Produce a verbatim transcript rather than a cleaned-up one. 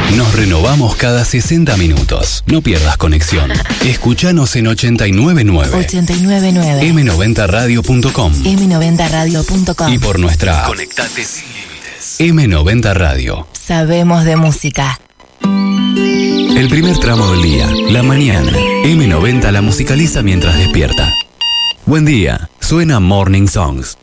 Nos renovamos cada sesenta minutos. No pierdas conexión. Escuchanos en ochenta y nueve nueve. ochenta y nueve nueve. eme noventa radio punto com. eme noventa radio punto com. Y por nuestra Conectate sin límites. eme noventa Radio. Sabemos de música. El primer tramo del día, la mañana. eme noventa la musicaliza mientras despierta. Buen día. Suena Morning Songs.